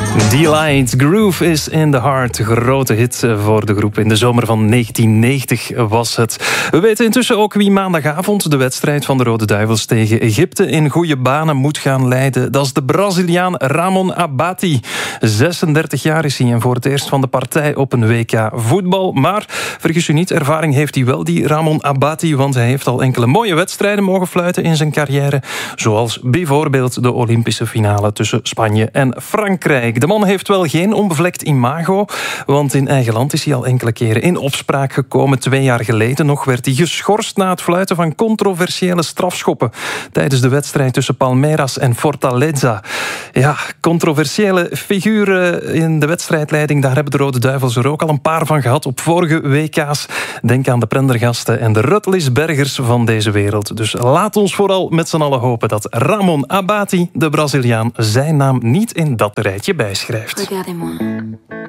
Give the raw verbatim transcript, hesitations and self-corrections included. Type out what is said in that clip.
Delight, Groove is in the Heart. Grote hit voor de groep. In de zomer van negentien negentig was het. We weten intussen ook wie maandagavond de wedstrijd van de Rode Duivels tegen Egypte in goede banen moet gaan leiden. Dat is de Braziliaan Ramon Abati. zesendertig jaar is hij en voor het eerst van de partij op een W K voetbal. Maar vergis u niet, ervaring heeft hij wel, die Ramon Abati, want hij heeft al enkele mooie wedstrijden mogen fluiten in zijn carrière. Zoals bijvoorbeeld de Olympische finale tussen Spanje en Frankrijk. De man heeft wel geen onbevlekt imago, want in eigen land is hij al enkele keren in opspraak gekomen. Twee jaar geleden nog werd hij geschorst na het fluiten van controversiële strafschoppen tijdens de wedstrijd tussen Palmeiras en Fortaleza. Ja, controversiële figuren in de wedstrijdleiding, daar hebben de Rode Duivels er ook al een paar van gehad op vorige W K's. Denk aan de Prendergasten en de Rutlisbergers van deze wereld. Dus laat ons vooral met z'n allen hopen dat Ramon Abati, de Braziliaan, zijn naam niet in dat rijtje bijschrijft. Regardez-moi.